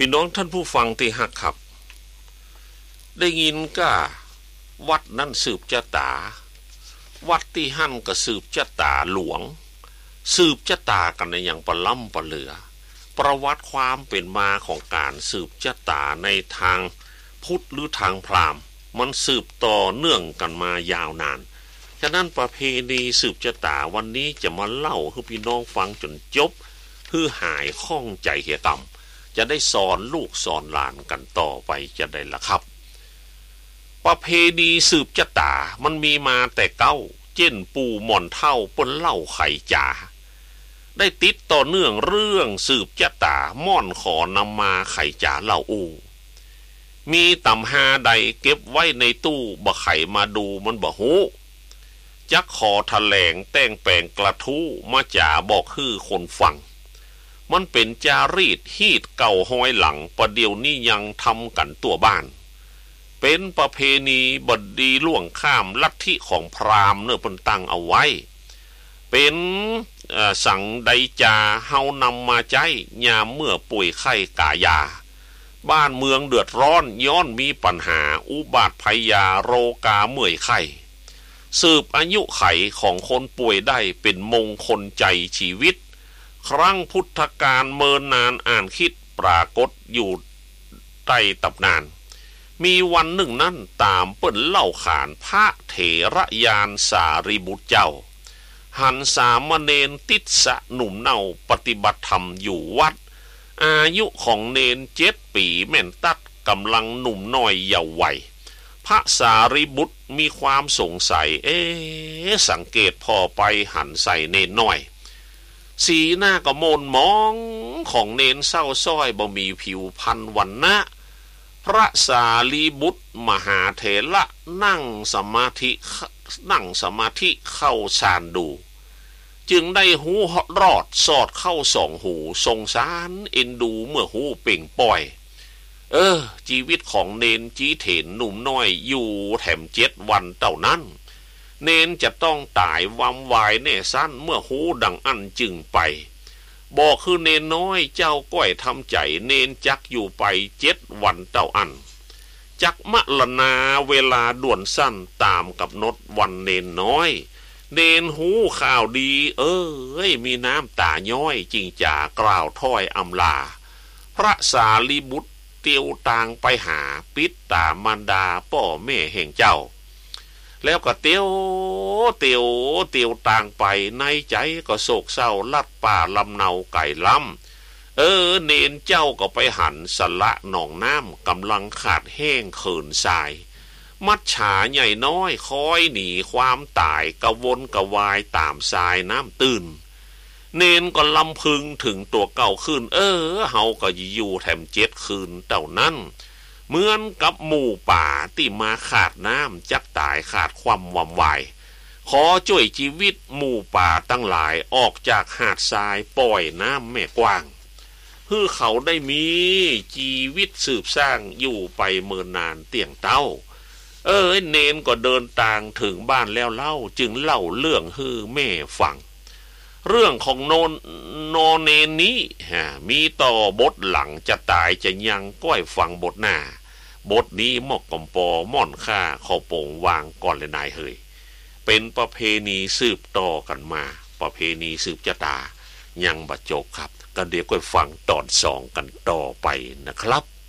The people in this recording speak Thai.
พี่น้องท่านผู้ฟังที่ฮักครับได้ยินก็วัดนั่นสืบชะตาวัดที่หั่นก็สืบชะตาหลวงสืบชะตากันในอย่างปะล่ำปะเหลือประวัติความเป็นมาของการสืบชะตาในทางพุทธหรือทางพราหมณ์มันสืบต่อเนื่องกันมายาวนานฉะนั้นประเพณีสืบชะตาวันนี้จะมาเล่าให้พี่น้องฟังจนจบเพื่อหายข้องใจเหี่ยต่ำจะได้สอนลูกสอนหลานกันต่อไปจะได้ละครับประเพณีสืบชะตามันมีมาแต่เก้าเจ้นปู่หม่อนเท่าเปิ้นเล่าไข่จ่าได้ติดต่อเนื่องเรื่องสืบชะตาม่อนขอนำมาไข่จ่าเล่าอูมีตำหาใดเก็บไว้ในตู้บ่ไข่มาดูมันบ่ฮู้จักขอแถลงแต่งแปลงกระทู้มาจ่าบอกคือคนฟังมันเป็นจารีตฮีดเก่าห้อยหลังประเดี๋ยวนี้ยังทำกันตัวบ้านเป็นประเพณีบดีล่วงข้ามลัทธิของพราหมณ์เนื้อเพิ่นตั้งเอาไว้เป็นสังใดจาเฮานำมาใจยามเมื่อป่วยไข้กายาบ้านเมืองเดือดร้อนย้อนมีปัญหาอุบาทภัยยาโรกาเมื่อยไข้สืบอายุไขของคนป่วยได้เป็นมงคลใจชีวิตครั้งพุทธกาลเมินนานอ่านคิดปรากฏอยู่ใต้ตำนานมีวันหนึ่งนั้นตามเปิ้นเล่าขานพระเถระยานสารีบุตรเจ้าหันสามเณรติดสะหนุ่มเน่าปฏิบัติธรรมอยู่วัดอายุของเนน7 ปีแม่นตัดกำลังหนุ่มน้อยเยาว์วัยพระสารีบุตรมีความสงสัยสังเกตพอไปหันใส่เนนน้อยสีหน้าก็โมนมองของเนนเศร้าส้อยบ่มีผิวพรรณวรรณะพระสารีบุตรมหาเถระนั่งสมาธิเข้าฌานดูจึงได้หูรอดสอดเข้าสองหูสงสารเอ็นดูเมื่อหูเป่งป่อยชีวิตของเนนจีเถนหนุ่มน้อยอยู่แถม7 วันเท่านั้นเนนจะต้องตายวำวายแน่สั้นเมื่อหูดังอันจึงไปบอกคือเนนน้อยเจ้าก้อยทำใจเนนจักอยู่ไป7 วันเท่าอันจักมะละนาเวลาด่วนสั้นตามกับนดวันเนนน้อยเนนหูข่าวดีมีน้ำตาย้อยจริงจ่ากล่าวถ้อยอำลาพระสารีบุตรเตียวต่างไปหาปิดตามารดาพ่อแม่แห่งเจ้าแล้วก็เตียวต่างไปในใจก็โศกเศร้าลัดป่าลำเนาไก่ล้ำเนนเจ้าก็ไปหันสละหนองน้ำกำลังขาดแห้งเขินทรายมัดฉาใหญ่น้อยคอยหนีความตายกระวนกระวายตามทรายน้ำตื้นเนนก็ลำพึงถึงตัวเก่าขึ้นเฮาก็อยู่แถม7 คืนเท่านั้นเหมือนกับหมู่ป่าที่มาขาดน้ำจักตายขาดความวำวายขอช่วยชีวิตหมู่ป่าตั้งหลายออกจากหาดทรายปล่อยน้ำแม่กว้างเพื่อเขาได้มีชีวิตสืบสร้างอยู่ไปเมินนานเตี่ยงเต้าเนนก็เดินทางถึงบ้านแล้วเล่าจึงเล่าเรื่องฮือแม่ฟังเรื่องของโนเนนนี้มีต่อบทหลังจะตายจะยังก้อยฟังบทหน้าบทนี้หมอกกำปอม่อนค่าข้าวโป่งวางก่อนเลยนายเฮยเป็นประเพณีสืบต่อกันมาประเพณีสืบชะตายังบรรจบครับก็เดี๋ยวก้อยฟังตอน2กันต่อไปนะครับ